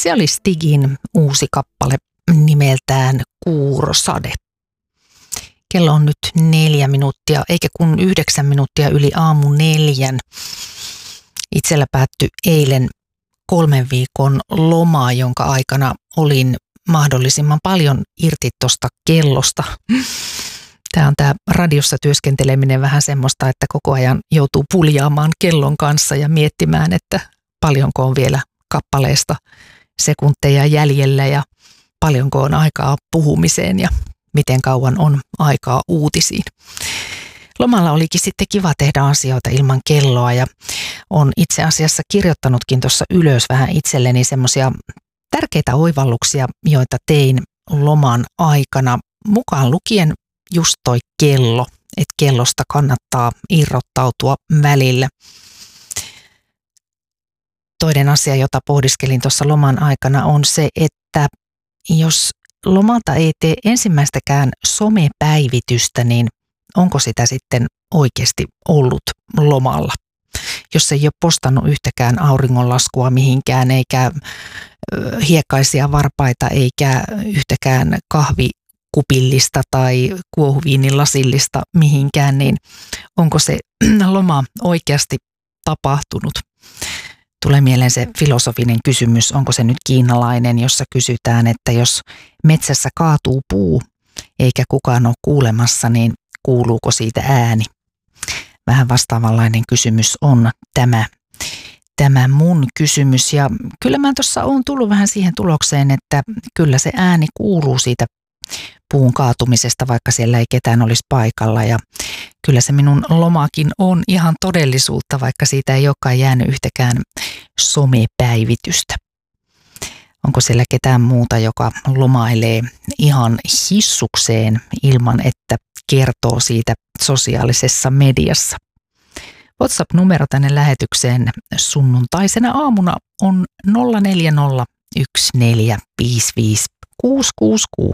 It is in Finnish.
Se oli Stigin uusi kappale nimeltään Kuurosade. Kello on nyt 4 minuuttia, eikä kun 9 minuuttia yli aamu 4. Itsellä päättyi eilen 3 viikon loma, jonka aikana olin mahdollisimman paljon irti tuosta kellosta. Tämä on tämä radiossa työskenteleminen vähän semmoista, että koko ajan joutuu puljaamaan kellon kanssa ja miettimään, että paljonko on vielä kappaleesta sekunteja jäljellä ja paljonko on aikaa puhumiseen ja miten kauan on aikaa uutisiin. Lomalla olikin sitten kiva tehdä asioita ilman kelloa ja on itse asiassa kirjoittanutkin tuossa ylös vähän itselleni semmoisia tärkeitä oivalluksia, joita tein loman aikana, mukaan lukien just toi kello, että kellosta kannattaa irrottautua välillä. Toinen asia, jota pohdiskelin tuossa loman aikana on se, että jos lomalta ei tee ensimmäistäkään somepäivitystä, niin onko sitä sitten oikeasti ollut lomalla? Jos ei ole postannut yhtäkään auringonlaskua mihinkään, eikä hiekkaisia varpaita, eikä yhtäkään kahvikupillista tai kuohuviinin lasillista mihinkään, niin onko se loma oikeasti tapahtunut? Tulee mieleen se filosofinen kysymys, onko se nyt kiinalainen, jossa kysytään, että jos metsässä kaatuu puu eikä kukaan ole kuulemassa, niin kuuluuko siitä ääni? Vähän vastaavanlainen kysymys on tämä mun kysymys. Ja kyllä mä tuossa olen tullut vähän siihen tulokseen, että kyllä se ääni kuuluu siitä puun kaatumisesta, vaikka siellä ei ketään olisi paikalla. Ja kyllä se minun lomakin on ihan todellisuutta, vaikka siitä ei olekaan jäänyt yhtäkään somepäivitystä. Onko siellä ketään muuta, joka lomailee ihan hissukseen ilman, että kertoo siitä sosiaalisessa mediassa? WhatsApp-numero tänne lähetykseen sunnuntaisena aamuna on 0401455666.